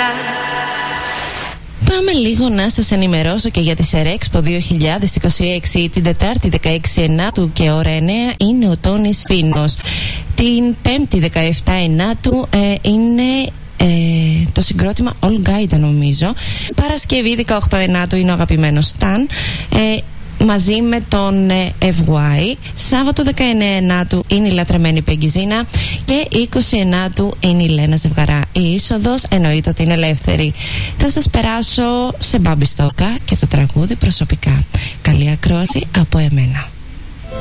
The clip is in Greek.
Πάμε λίγο να σας ενημερώσω και για τη Serexpo 2026. Την Τετάρτη 16 Ενάτου και ώρα 9 είναι ο Τόνις Φίνος. Την Πέμπτη 17 Ενάτου είναι το συγκρότημα All Guide, νομίζω. Παρασκευή 18 Ενάτου είναι ο αγαπημένος Σταν μαζί με τον FY. Σάββατο 19 Ενάτου είναι η λατρεμένη Πεγκιζίνα και 20 Ενάτου είναι η Λένα Ζευγαρά. Η είσοδος εννοείται ότι είναι ελεύθερη. Θα σας περάσω σε Μπάμπι Στόκα και το τραγούδι προσωπικά. Καλή ακρόαση από εμένα.